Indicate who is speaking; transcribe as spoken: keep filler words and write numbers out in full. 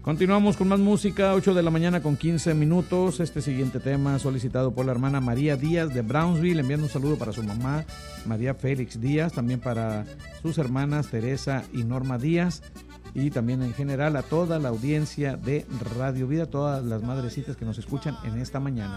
Speaker 1: Continuamos con más música, ocho de la mañana con quince minutos. Este siguiente tema solicitado por la hermana María Díaz de Brownsville, enviando un saludo para su mamá María Félix Díaz, también para sus hermanas Teresa y Norma Díaz, y también en general a toda la audiencia de Radio Vida, todas las madrecitas que nos escuchan en esta mañana.